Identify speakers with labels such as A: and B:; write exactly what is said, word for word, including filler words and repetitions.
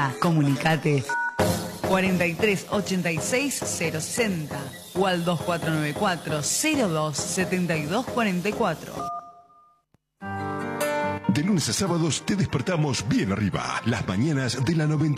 A: Clínica. Comunicate cuarenta y tres ochenta y seis cero sesenta o al dos cuatro nueve cuatro cero dos setenta y dos cuarenta y cuatro.
B: De lunes a sábados te despertamos bien arriba. Las mañanas de la noventa.